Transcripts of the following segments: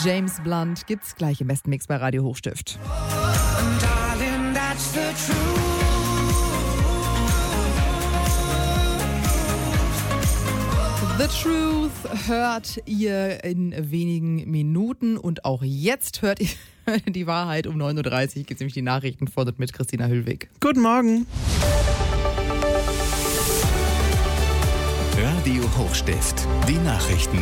James Blunt gibt's gleich im besten Mix bei Radio Hochstift. Darling, that's the truth. The Truth hört ihr in wenigen Minuten und auch jetzt hört ihr die Wahrheit. Um 9.30 Uhr gibt es nämlich die Nachrichten von und mit Christina Hüllwig. Guten Morgen. Radio Hochstift, die Nachrichten.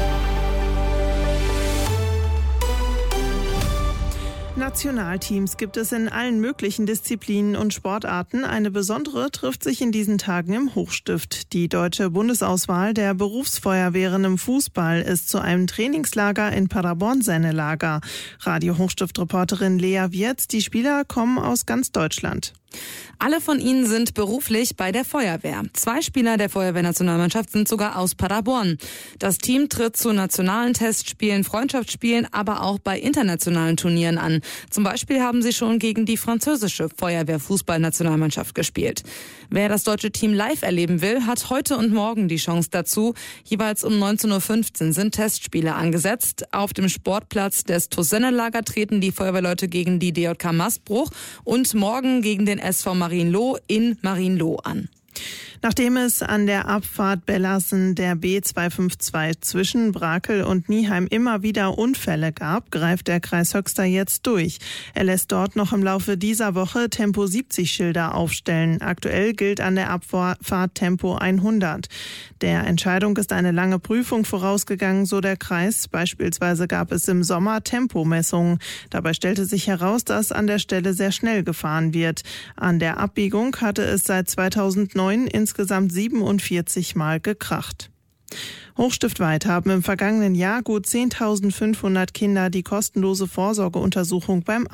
Nationalteams gibt es in allen möglichen Disziplinen und Sportarten. Eine besondere trifft sich in diesen Tagen im Hochstift. Die deutsche Bundesauswahl der Berufsfeuerwehren im Fußball ist zu einem Trainingslager in Paderborn Sennelager. Radio Hochstift-Reporterin Lea Wirz, die Spieler kommen aus ganz Deutschland. Alle von ihnen sind beruflich bei der Feuerwehr. 2 Spieler der Feuerwehrnationalmannschaft sind sogar aus Paderborn. Das Team tritt zu nationalen Testspielen, Freundschaftsspielen, aber auch bei internationalen Turnieren an. Zum Beispiel haben sie schon gegen die französische Feuerwehr-Fußballnationalmannschaft gespielt. Wer das deutsche Team live erleben will, hat heute und morgen die Chance dazu. Jeweils um 19.15 Uhr sind Testspiele angesetzt. Auf dem Sportplatz des TuS Sennelager treten die Feuerwehrleute gegen die DJK Masbruch und morgen gegen den SV Marienloh in Marienloh an. Nachdem es an der Abfahrt Bellassen der B252 zwischen Brakel und Nieheim immer wieder Unfälle gab, greift der Kreis Höxter jetzt durch. Er lässt dort noch im Laufe dieser Woche Tempo 70 Schilder aufstellen. Aktuell gilt an der Abfahrt Tempo 100. Der Entscheidung ist eine lange Prüfung vorausgegangen, so der Kreis. Beispielsweise gab es im Sommer Tempomessungen. Dabei stellte sich heraus, dass an der Stelle sehr schnell gefahren wird. An der Abbiegung hatte es seit 2009 insgesamt 47 Mal gekracht. Hochstiftweit haben im vergangenen Jahr gut 10.500 Kinder die kostenlose Vorsorgeuntersuchung beim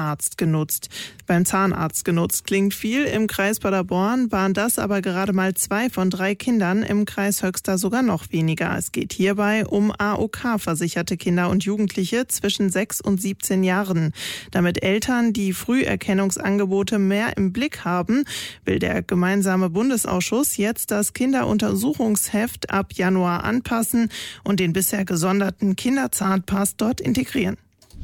Zahnarzt genutzt. Klingt viel, im Kreis Paderborn waren das aber gerade mal 2 von 3 Kindern, im Kreis Höxter sogar noch weniger. Es geht hierbei um AOK-versicherte Kinder und Jugendliche zwischen 6 und 17 Jahren. Damit Eltern die Früherkennungsangebote mehr im Blick haben, will der gemeinsame Bundesausschuss jetzt das Kinderuntersuchungsheft ab Januar anpassen und den bisher gesonderten Kinderzahnpass dort integrieren.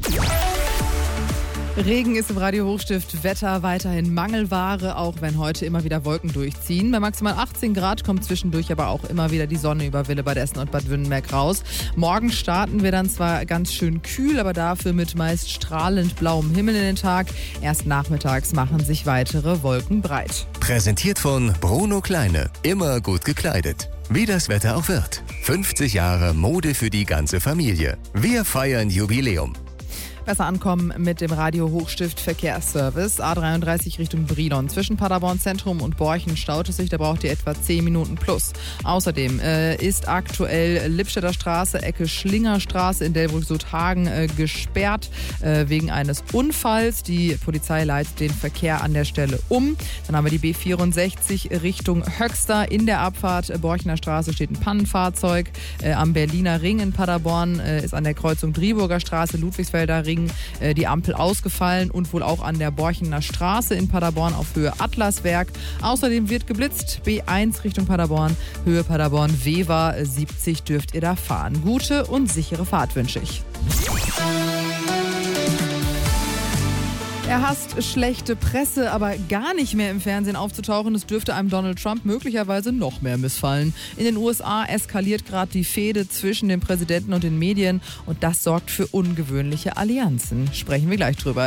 Regen ist im Radio Hochstift, Wetter weiterhin Mangelware, auch wenn heute immer wieder Wolken durchziehen. Bei maximal 18 Grad kommt zwischendurch aber auch immer wieder die Sonne über Wille, Bad Essen und Bad Wünnenberg raus. Morgen starten wir dann zwar ganz schön kühl, aber dafür mit meist strahlend blauem Himmel in den Tag. Erst nachmittags machen sich weitere Wolken breit. Präsentiert von Bruno Kleine, immer gut gekleidet. Wie das Wetter auch wird. 50 Jahre Mode für die ganze Familie. Wir feiern Jubiläum. Besser ankommen mit dem Radio Hochstift Verkehrsservice. A33 Richtung Brilon. Zwischen Paderborn Zentrum und Borchen staut es sich, da braucht ihr etwa 10 Minuten plus. Außerdem ist aktuell Lippstädter Straße, Ecke Schlingerstraße in Delbrück-Sudhagen gesperrt wegen eines Unfalls. Die Polizei leitet den Verkehr an der Stelle um. Dann haben wir die B64 Richtung Höxter. In der Abfahrt Borchener Straße steht ein Pannenfahrzeug. Am Berliner Ring in Paderborn ist an der Kreuzung Driburger Straße, Ludwigsfelder Ring die Ampel ausgefallen und wohl auch an der Borchener Straße in Paderborn auf Höhe Atlaswerk. Außerdem wird geblitzt. B1 Richtung Paderborn, Höhe Paderborn-Wever, 70 dürft ihr da fahren. Gute und sichere Fahrt wünsche ich. Er hasst schlechte Presse, aber gar nicht mehr im Fernsehen aufzutauchen, das dürfte einem Donald Trump möglicherweise noch mehr missfallen. In den USA eskaliert gerade die Fehde zwischen dem Präsidenten und den Medien und das sorgt für ungewöhnliche Allianzen. Sprechen wir gleich drüber.